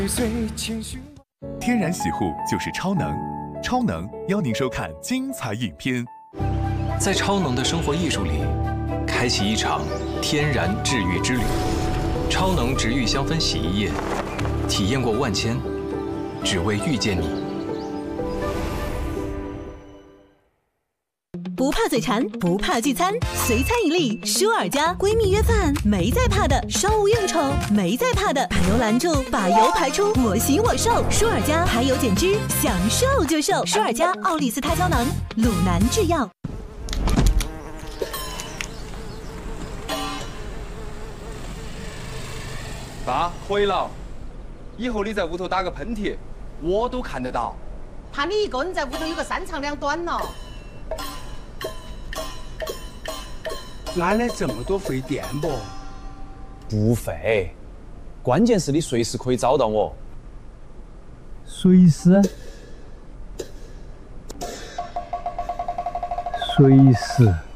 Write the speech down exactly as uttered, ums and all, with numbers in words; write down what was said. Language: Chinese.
天然洗护就是超能，超能邀您收看精彩影片。 在超能的生活艺术里，开启一场天然治愈之旅。超能植愈香氛洗衣液，体验过万千，只为遇见你。 不怕嘴馋，不怕聚餐，随餐一粒舒尔佳。闺蜜约饭没在怕的，商务应酬没在怕的，把油拦住，把油排出，我行我瘦。舒尔佳排油减脂，想瘦就瘦。舒尔佳奥利司他胶囊，鲁南制药。 爸，可以了。以后你在屋头打个喷嚏，我都看得到。 怕你一个人在屋头有个三长两短了。 哪来这么多费电不？ 不费，关键是你随时可以找到我。 随时？随时。